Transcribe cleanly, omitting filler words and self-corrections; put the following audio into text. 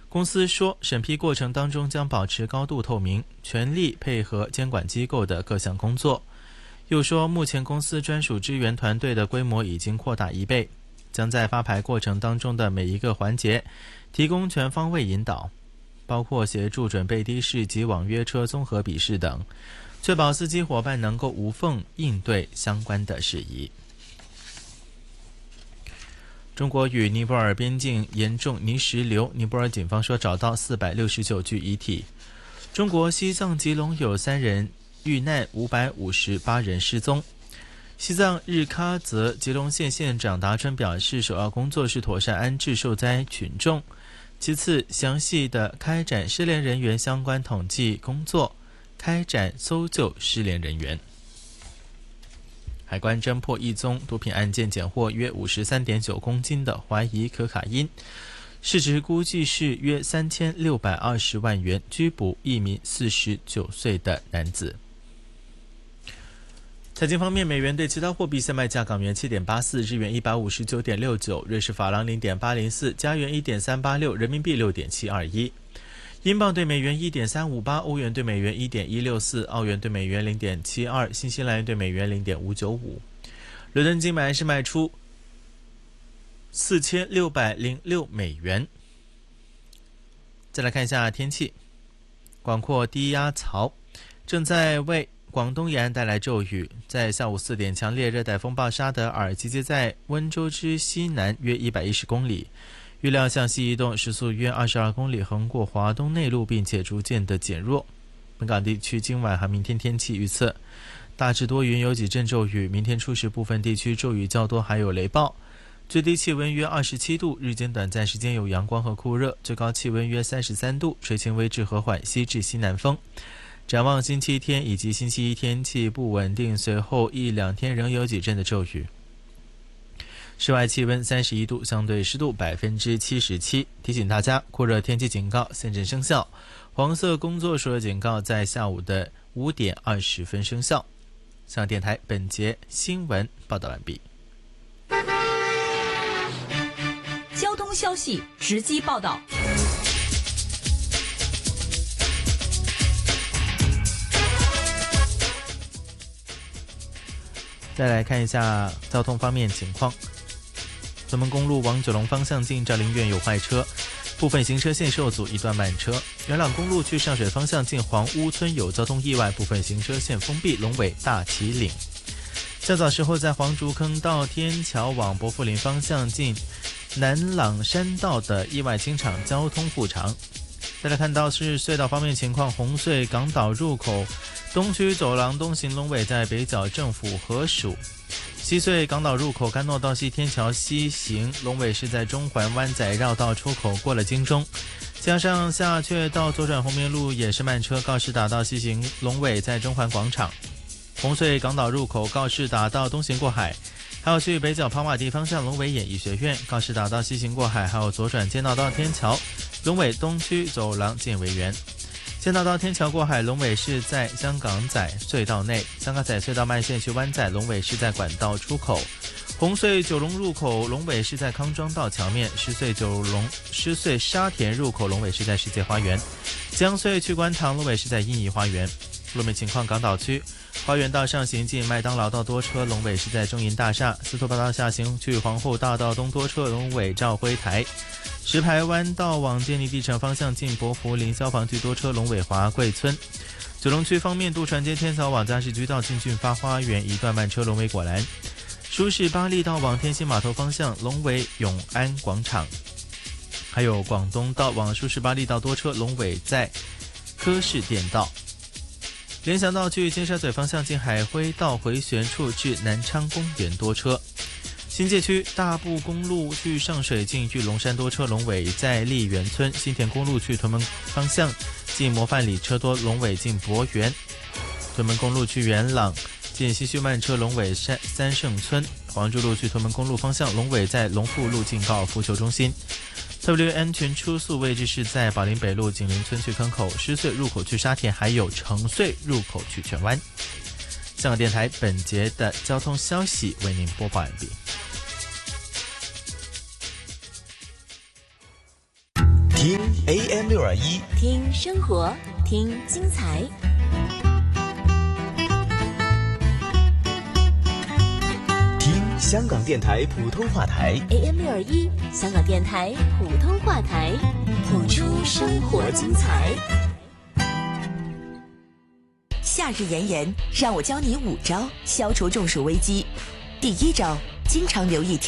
公司说，审批过程当中将保持高度透明，全力配合监管机构的各项工作。又说，目前公司专属支援团队的规模已经扩大1倍，将在发牌过程当中的每一个环节提供全方位引导，包括协助准备的士及网约车综合笔试等，确保司机伙伴能够无缝应对相关的事宜。中国与尼泊尔边境严重泥石流，尼泊尔警方说找到469具遗体。中国西藏吉隆有3人遇难，558人失踪。西藏日喀则吉隆县县长达春表示，首要工作是妥善安置受灾群众，其次详细的开展失联人员相关统计工作，开展搜救失联人员。海关侦破一宗毒品案件，检获约53.9公斤的怀疑可卡因，市值估计是约3620万元，拘捕一名49岁的男子。财经方面，美元对其他货币现卖价：港元7.84，日元159.69，瑞士法郎0.804，加元1.386，人民币6.721。英镑对美元1.358，欧元对美元1.164，澳元对美元0.72，新西兰元对美元0.595。伦敦金买是卖出4606美元。再来看一下天气，广阔低压槽正在为广东沿岸带来骤雨，在下午4点，强烈热带风暴沙德尔集结在温州之西南约110公里，预料向西移动，时速约22公里，横过华东内陆，并且逐渐的减弱。本港地区今晚和明天天气预测：大致多云，有几阵骤雨，明天初时部分地区骤雨较多，还有雷暴。最低气温约27度，日间短暂时间有阳光和酷热，最高气温约33度，吹轻微至和缓西至西南风。展望星期天以及星期一天气不稳定，随后1-2天仍有几阵的骤雨。室外气温31度，相对湿度77%。提醒大家，酷热天气警告现正生效，黄色工作暑热警告在下午的5点20分生效。香港电台本节新闻报道完毕。 交通消息直击报道。 再来看一下交通方面情况。屯门公路往九龙方向进兆麟苑有坏车，部分行车线受阻，一段慢车。元朗公路去上水方向进黄屋村有交通意外，部分行车线封闭，龙尾大旗岭。较早时候在黄竹坑到天桥往伯富林方向进南朗山道的意外清场，交通复常。再来看到是隧道方面情况，红隧港岛入口东区走廊东行龙尾在北角政府合署，西隧港岛入口干诺道西天桥西行龙尾是在中环湾仔绕道出口过了金钟，加上下阙道左转红棉路也是慢车，告士打道西行龙尾在中环广场，红隧港岛入口告士打道东行过海，还有去北角跑马地方向龙尾演艺学院，告士打道西行过海，还有左转建道到天桥龙尾东区走廊进维园。建道到天桥过海，龙尾是在香港仔隧道内，香港仔隧道慢线去湾仔，龙尾是在管道出口。红隧九龙入口龙尾是在康庄道桥面，狮隧沙田入口龙尾是在世界花园，江隧去观塘龙尾是在欣怡花园。路面情况，港岛区花园道上行进麦当劳道多车，龙尾是在中银大厦；司徒拔道下行去皇后大道东多车，龙尾兆辉台；石排湾道往建立地城方向进博福林消防局多车，龙尾华贵村。九龙区方面，渡船街天桥往嘉士居道进俊发花园一段慢车，龙尾果栏；舒适巴利道往天星码头方向，龙尾永安广场；还有广东道往舒适巴利道多车，龙尾在科士店道。联想道去尖沙咀方向进海辉道回旋处至南昌公园多车。新界区大埔公路去上水进玉龙山多车，龙尾在丽园村。新田公路去屯门方向进模范里车多，龙尾进博园。屯门公路去元朗进西区慢车，龙尾三圣村。黄竹路去屯门公路方向，龙尾在龙富路进高尔夫球中心。特别安全出速位置是在宝林北路景林村去坑口，狮隧入口去沙田，还有城隧入口去荃湾。香港电台本节的交通消息为您播报完毕。 听 621， 听生活，听精彩。 听香港电台普通话台 AM621，香港电台普通话台，谱出生活精彩。 夏日炎炎，让我教你5招消除中暑危机。第1招，经常留意